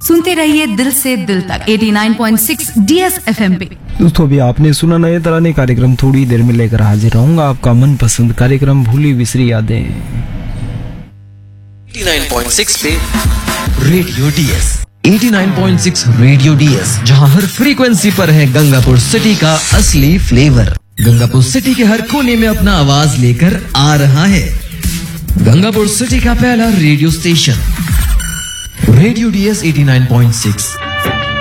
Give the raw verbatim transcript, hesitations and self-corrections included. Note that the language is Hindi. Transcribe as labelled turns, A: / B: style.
A: सुनते रहिए दिल से दिल तक नवासी पॉइंट छह डी एस एफ एम पे।
B: दोस्तों अभी आपने सुना नए तराने कार्यक्रम, थोड़ी देर में लेकर हाजिर रहूंगा आपका मनपसंद कार्यक्रम भूली बिसरी यादें
C: नवासी पॉइंट छह पे रेडियो डीएस। नवासी पॉइंट छह रेडियो डीएस, जहां हर फ्रीक्वेंसी पर है गंगापुर सिटी का असली फ्लेवर। गंगापुर सिटी के हर कोने में अपना आवाज लेकर आ रहा है गंगापुर सिटी का पहला रेडियो स्टेशन रेडियो डीएस नवासी पॉइंट छह।